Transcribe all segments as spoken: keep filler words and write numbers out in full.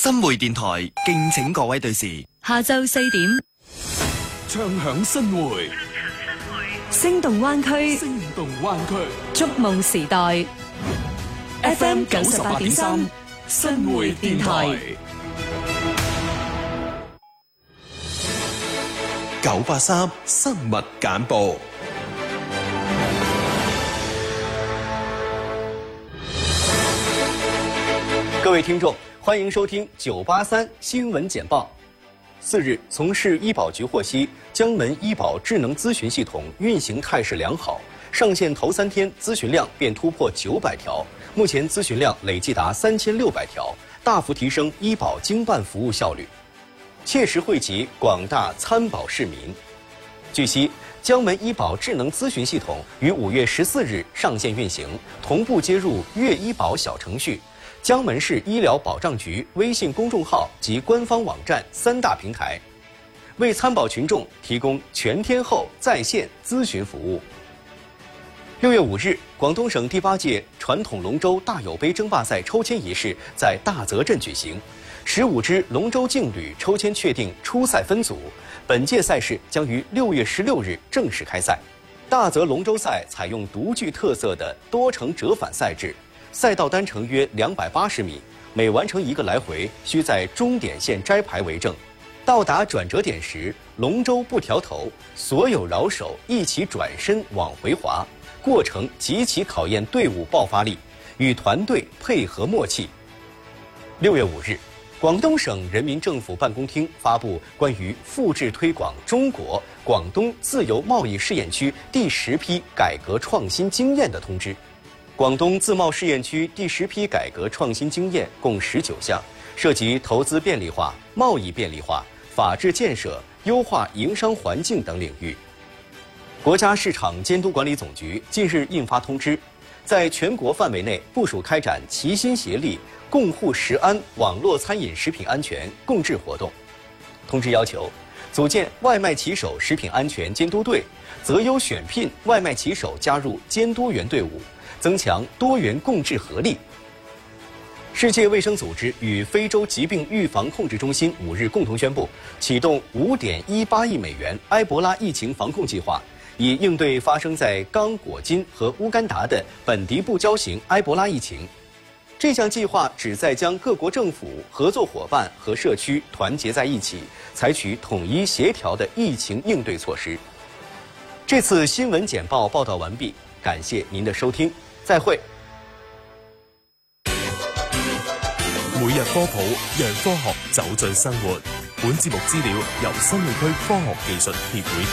新會電台敬請各位對視。 下晝四點， 唱響新會， 聲動灣區， 聲動灣區， 觸夢時代。F M 九十八點三，新會電台。 九八三新聞簡報。 各位聽眾，歡迎收聽九八三新聞簡報。四日，從市醫保局獲悉，江門醫保智能諮詢系統運行態勢良好，上線頭三天諮詢量便突破九百條，目前諮詢量累計達三千六百條，大幅提升醫保經辦服務效率，切實惠及廣大參保市民。據悉，江門醫保智能諮詢系統於五月十四日上線運行，同步接入粵醫保小程序、江門市醫療保障局微信公眾號及官方網站三大平台，為參保群眾提供全天候在線諮詢服務。六月五日，廣東省第八屆傳統龍舟大有杯爭霸賽抽籤儀式在大澤鎮舉行，十五支龍舟勁旅抽籤確定初賽分組，本屆賽事將於六月十六日正式開賽。大澤龍舟賽採用獨具特色的多程折返賽制。賽道單程約兩百八十米，每完成一個來回，需在終點線摘牌為證。到達轉折點時，龍舟不調頭，所有繞手一起轉身往回划，過程極其考驗隊伍爆發力與團隊配合默契。六月五日，廣東省人民政府辦公廳發布關於複製推廣中國廣東自由貿易試驗區第十批改革創新經驗的通知。廣東自貿試驗區第十批改革創新經驗共十九項，涉及投資便利化、貿易便利化、法治建設、優化營商環境等領域。國家市場監督管理總局近日印發通知，在全國範圍內部署開展齊心協力、共護食安網絡餐飲食品安全共治活動。通知要求，組建外賣騎手食品安全監督隊，擇優選聘外賣騎手加入監督員隊伍，增強多元共治合力。世界衛生組織與非洲疾病預防控制中心五日共同宣布，啟動五點一八億美元埃博拉疫情防控計劃，以應對發生在剛果金和烏干達的本地不交型埃博拉疫情。這項計劃旨在將各國政府、合作夥伴和社區團結在一起，採取統一協調的疫情應對措施。這次新聞簡報報道完畢，感謝您的收聽。再會。 每日科普，讓科學走進生活。本節目資料由新會區科學技術協會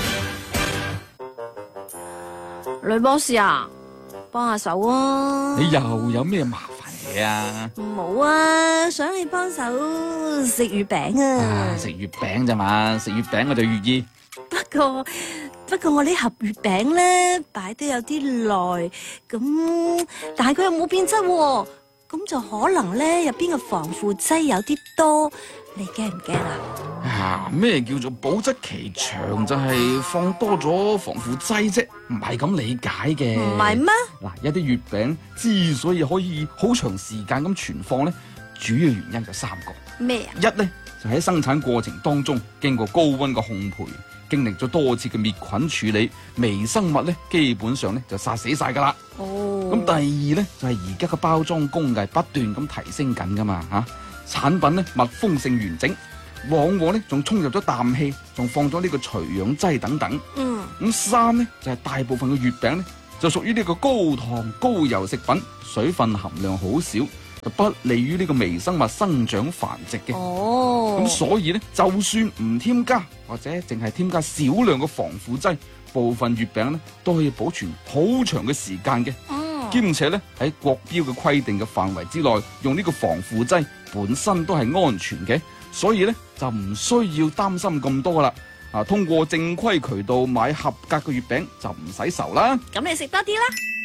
提供。 女博士啊，幫下手啊！ 你又有咩麻煩嘢啊？ 冇啊，想你幫手食月餅啊！ 食月餅咋嘛？食月餅我就願意。 不過不過我呢盒月餅咧擺得有啲耐，咁但係佢又冇變質喎，咁就可能咧入邊嘅防腐劑有啲多，你驚唔驚啊？ 啊，咩叫做保質期長？就係放多咗防腐劑啫，唔係咁理解嘅。 唔係咩？ 嗱，一啲月餅之所以可以好長時間咁存放咧，主要原因就三個。 咩啊？ 一咧就喺生產過程當中經過高溫嘅烘焙，經歷咗多次嘅滅菌處理，微生物咧基本上咧就殺死晒噶啦。 哦。 咁第二咧就係而家嘅包裝工藝不斷咁提升緊噶嘛嚇、啊，產品咧密封性完整，往往咧仲沖入咗氮氣，仲放咗呢個除氧劑等等。 嗯。 咁三咧就係、是、大部分嘅月餅咧就屬於呢個高糖高油食品，水分含量好少，就不利於呢個微生物生長繁殖嘅。 哦。咁所以咧，就算唔添加或者淨係添加少量嘅防腐劑，部分月餅咧都可以保存好長嘅時間嘅。嗯。兼且咧喺國標嘅規定嘅範圍之內，用呢個防腐劑本身都係安全嘅，所以咧就唔需要擔心咁多啦。啊，通過正規渠道買合格嘅月餅就唔使愁啦。 咁你食多啲啦。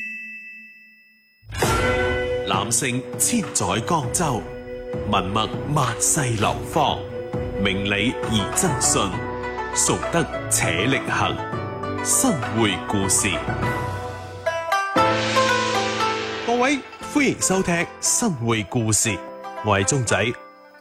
男性千載江州，文墨萬世流芳，明理而真信，熟得且力行。新會故事，各位歡迎收聽新會故事，我係鐘仔。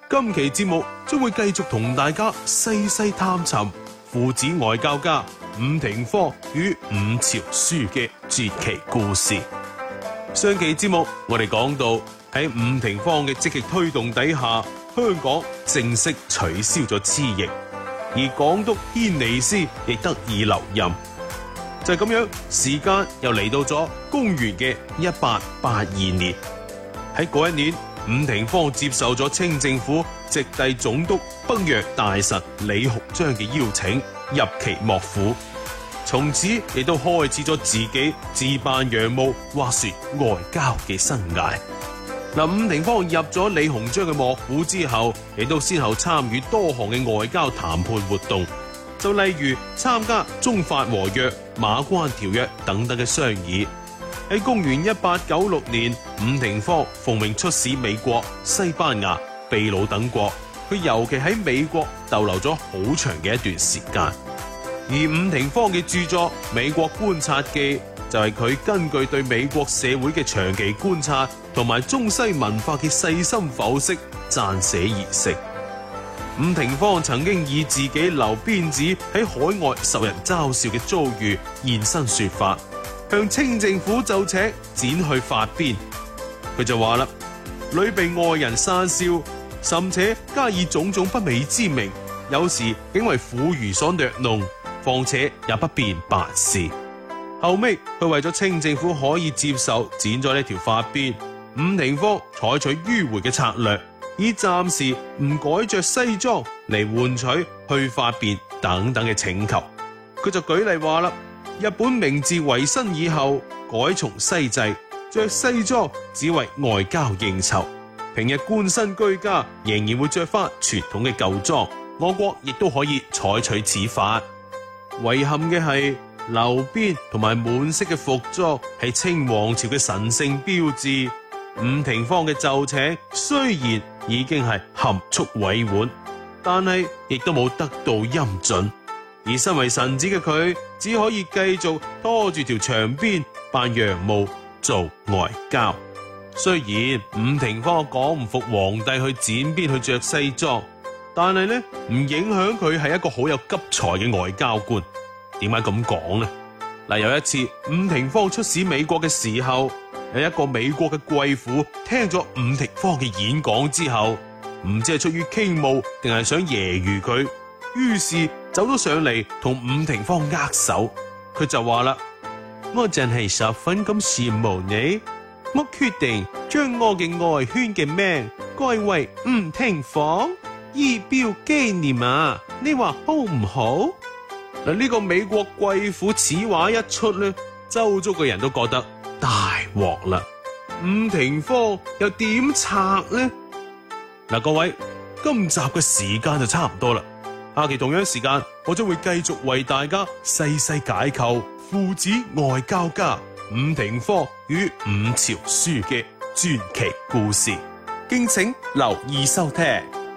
今期節目將會繼續同大家細細探尋父子外交家伍廷芳與伍朝樞嘅傳奇故事。上期節目我哋講到喺伍廷芳嘅積極推動底下，香港正式取消咗黐役，而港督軒尼詩亦得以留任。就係咁樣，時間又嚟到咗公元嘅一八八二年。喺嗰一年，伍廷芳接受咗清政府直隸總督北洋大臣李鴻章嘅邀請，入其幕府，從此亦都開始咗自己自辦洋務或說外交嘅生涯。嗱，伍廷芳入咗李鴻章嘅幕府之後，亦都先後參與多項嘅外交談判活動，就例如參加中法和約、馬關條約等等嘅商議。喺公元一八九六年，伍廷芳奉命出使美國、西班牙、秘魯等國，佢尤其喺美國逗留咗好長嘅一段時間。而伍廷芳嘅著作《美國觀察記》就係佢根據對美國社會嘅長期觀察同埋中西文化嘅細心剖析撰寫而成。伍廷芳曾經以自己留辮子喺海外受人嘲笑嘅遭遇現身說法，向清政府奏請剪去髮辮。佢就話啦：屢被外人訕笑，甚且加以種種不美之名，有時竟為婦孺所虐弄，況且也不便辦事。後尾佢為咗清政府可以接受剪咗呢條髮辮，伍廷芳採取迂迴嘅策略，以暫時唔改着西裝嚟換取去髮辮等等嘅請求。佢就舉例話啦：日本明治維新以後改從西制，着西裝只為外交應酬，平日官紳居家仍然會着翻傳統嘅舊裝。我國亦都可以採取此法。遺憾嘅係，留辮同埋滿式嘅服裝係清王朝嘅神聖標誌。伍廷芳嘅奏請雖然已經係含蓄委婉，但係亦都冇得到欽准。而身為臣子嘅佢，只可以繼續拖住條長辮辦洋務做外交。雖然伍廷芳講唔服皇帝去剪辮去着西裝，但係咧唔影響佢係一個好有急才嘅外交官。點解咁講呢？嗱，有一次伍廷芳出使美國嘅時候，有一個美國嘅貴婦聽咗伍廷芳嘅演講之後，唔知係出於傾慕定係想揶揄佢，於是走咗上嚟同伍廷芳握手。佢就話啦：我真係十分咁羨慕你，我決定將我嘅外圈嘅名改為伍廷芳，以表紀念啊！你話好唔好？嗱，呢個美國貴婦此話一出咧，周遭嘅人都覺得大鑊啦。伍廷芳又點拆呢？嗱，各位，今集嘅時間就差唔多啦。下期同樣時間，我將會繼續為大家細細解構父子外交家伍廷芳與伍朝樞嘅傳奇故事，敬請留意收聽。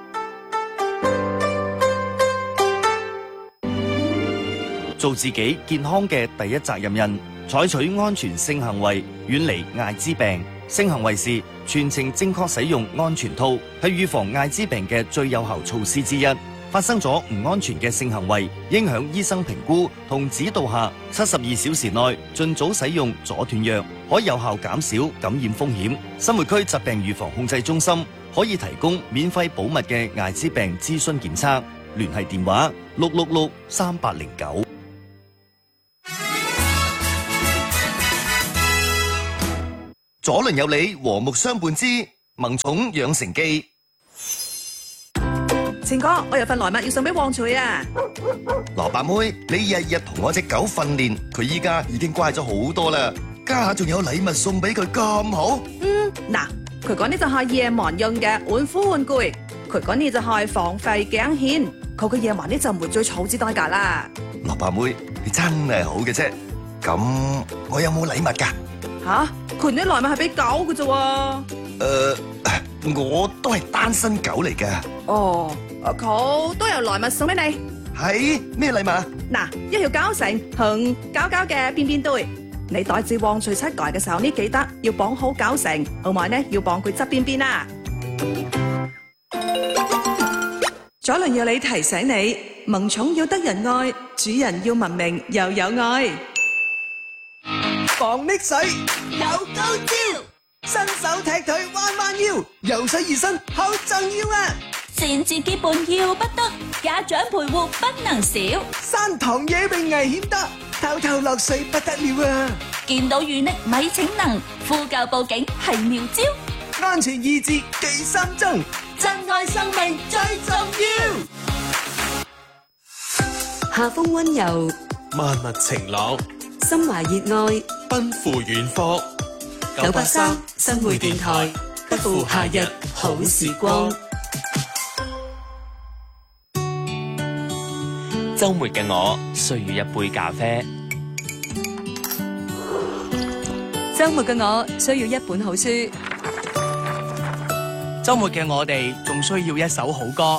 做自己健康嘅第一責任人，採取安全性行為，遠離艾滋病。性行為時全程正確使用安全套，係預防艾滋病嘅最有效措施之一。發生咗唔安全嘅性行為，應響醫生評估同指導下，七十二小時內盡早使用阻斷藥，可有效減少感染風險。生活區疾病預防控制中心可以提供免費保密嘅艾滋病諮詢檢測，聯繫電話六六六三八零九。 左鄰右里和睦相伴之萌寵養成記。 晴哥，我有份禮物要送俾旺財啊！ 蘿蔔妹，你日日同我隻狗訓練，佢依家已經乖咗好多啦，家下仲有禮物送俾佢咁好。 嗯，嗱，佢講呢就係夜晚用嘅玩虎玩具，佢講呢就係防吠頸線，佢嘅夜晚呢就唔會最草之代價啦。 蘿蔔妹，你真係好嘅啫。咁我有冇禮物噶？ 吓，佢啲禮物係俾狗嘅啫。 誒，我都係單身狗嚟噶。 哦，佢都有禮物送俾你。 係咩禮物啊？ 嗱，一條膠繩同膠膠嘅便便袋，你帶住旺財出街嘅時候呢，記得要綁好膠繩，同埋呢要綁佢側邊邊啦。 左鄰要你提醒你，萌寵要得人愛，主人要文明又有愛。 防溺水有高招，伸手踢腿彎彎腰，游水熱身好重要啊！ 擅自結伴要不得，家長陪護不能少。 山塘野泳危險得，偷偷落水不得了啊！ 見到淤溺咪逞能，呼救報警係妙招。 安全意志記心中，珍愛生命最重要。 夏風溫柔， 萬物晴朗， 心懷熱愛， 奔赴遠方。 九八三新會電台，不負夏日好時光。 周末嘅我需要一杯咖啡， 周末嘅我需要一本好書， 周末嘅我哋仲需要一首好歌。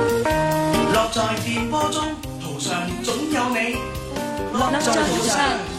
落在電波中，途上總有你。落在途上。